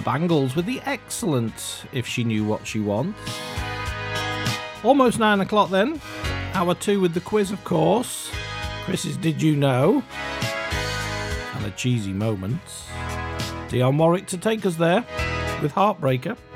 The Bangles with the excellent If She Knew What She Wants. Almost 9 o'clock then. Hour 2 with the quiz, of course. Chris's Did You Know? And a cheesy moment. Dionne Warwick to take us there with Heartbreaker.